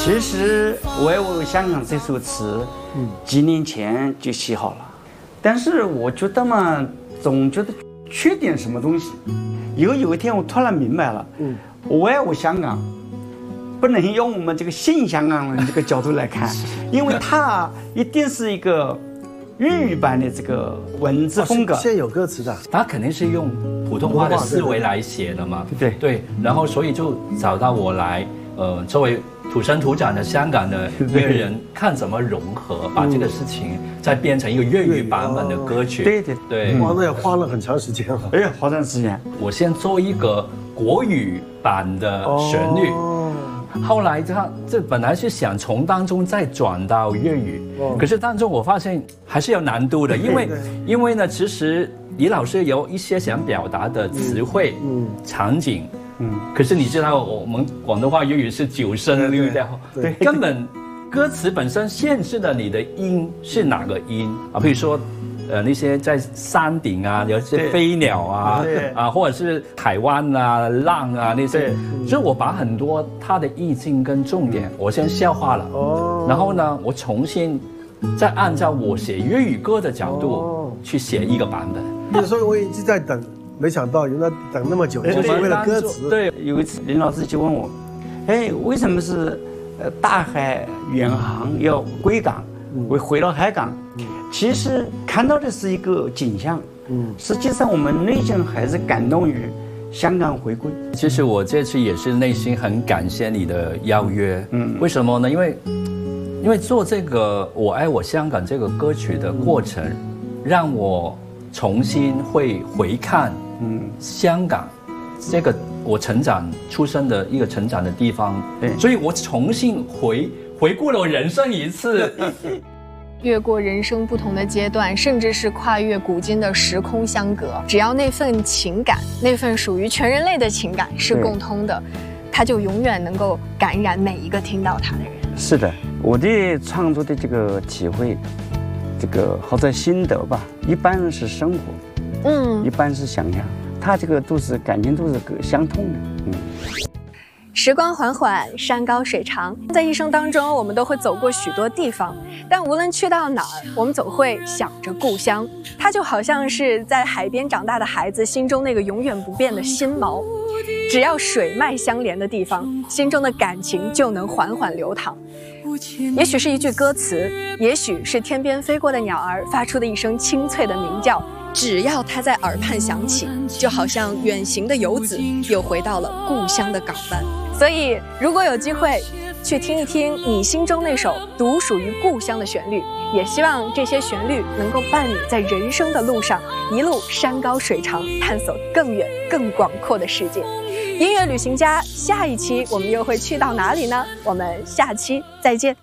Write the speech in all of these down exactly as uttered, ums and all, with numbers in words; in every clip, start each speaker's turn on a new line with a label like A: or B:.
A: 其实《我爱我香港》这首词，嗯，几年前就写好了，但是我觉得嘛，总觉得缺点什么东西。有有一天我突然明白了，嗯，我爱我香港，不能用我们这个新香港人这个角度来看，因为它一定是一个粤语版的这个文字风格。
B: 现在有歌词的，
C: 他肯定是用普通话的思维来写的嘛，
A: 对
C: 对，然后所以就找到我来，呃，作为土生土长的香港的粤人，看怎么融合，把这个事情再变成一个粤语版本的歌曲。
A: 对对
C: 对，
B: 哇，那也花了很长时间了。
A: 哎呀，好长时间。
C: 我先做一个国语版的旋律。哦，后来他这本来是想从当中再转到粤语，哦，可是当中我发现还是有难度的，因为因为呢，其实李老师有一些想表达的词汇、嗯、场景，嗯，可是你知道我们广东话粤语是九声律调，对，根本歌词本身限制了你的音是哪个音啊，比如说。呃，那些在山顶啊，有些飞鸟啊，啊，或者是海湾啊、浪啊那些，所以我把很多它的意境跟重点，我先消化了，哦，然后呢，我重新再按照我写粤语歌的角度去写一个版本。
B: 所以我一直在等，没想到原来等那么久，就是为了歌词。
A: 对，有一次林老师就问我，哎，为什么是呃大海远航要归港？回回到海港，其实看到的是一个景象，嗯，实际上我们内心还是感动于香港回归。
C: 其实我这次也是内心很感谢你的邀约，嗯，为什么呢？因为因为做这个《我爱我香港》这个歌曲的过程，让我重新会回看，嗯，香港这个我成长出生的一个成长的地方，对，所以我重新回。回顾了我人生一次，
D: 越过人生不同的阶段，甚至是跨越古今的时空相隔，只要那份情感，那份属于全人类的情感是共通的，它就永远能够感染每一个听到它的人。
A: 是的，我的创作的这个体会，这个或者心得吧，一般是生活，嗯，一般是想象，它这个都是感情都是相通的，嗯。
D: 时光缓缓，山高水长，在一生当中，我们都会走过许多地方，但无论去到哪儿，我们总会想着故乡。它就好像是在海边长大的孩子心中那个永远不变的心锚，只要水脉相连的地方，心中的感情就能缓缓流淌。也许是一句歌词，也许是天边飞过的鸟儿发出的一声清脆的鸣叫，只要它在耳畔响起，就好像远行的游子又回到了故乡的港湾。所以如果有机会去听一听你心中那首独属于故乡的旋律，也希望这些旋律能够伴你在人生的路上一路山高水长，探索更远更广阔的世界。音乐旅行家，下一期我们又会去到哪里呢？我们下期再见。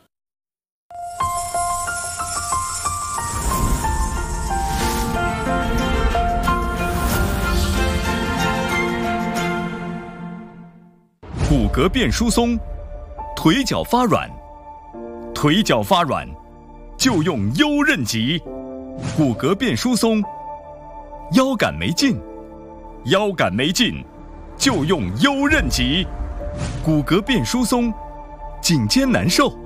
E: 骨骼变疏松，腿脚发软，腿脚发软就用优韧极。骨骼变疏松，腰杆没劲，腰杆没劲就用优韧极。骨骼变疏松，颈肩难受，